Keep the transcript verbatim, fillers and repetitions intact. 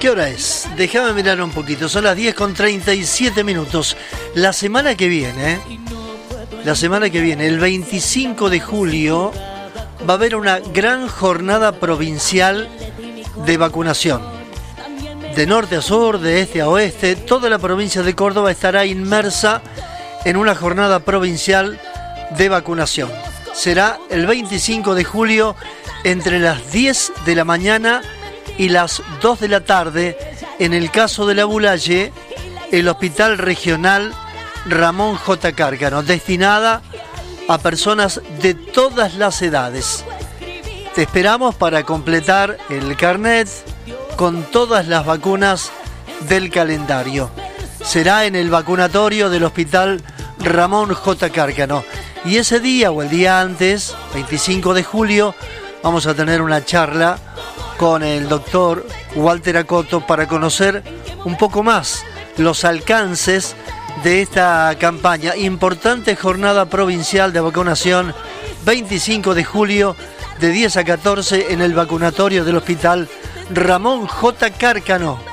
¿Qué hora es? Déjame mirar un poquito. Son las diez con treinta y siete minutos. La semana que viene, la semana que viene, el veinticinco de julio, va a haber una gran jornada provincial de vacunación. De norte a sur, de este a oeste, toda la provincia de Córdoba estará inmersa en una jornada provincial de vacunación. Será el veinticinco de julio entre las diez de la mañana y las dos de la tarde, en el caso de la Bulaye, el Hospital Regional Ramón J. Cárcano, destinada a personas de todas las edades. Te esperamos para completar el carnet con todas las vacunas del calendario. Será en el vacunatorio del Hospital Ramón J. Cárcano. Y ese día o el día antes, veinticinco de julio, vamos a tener una charla con el doctor Walter Acoto para conocer un poco más los alcances de esta campaña. Importante jornada provincial de vacunación, veinticinco de julio, de diez a catorce, en el vacunatorio del Hospital Ramón J. Cárcano.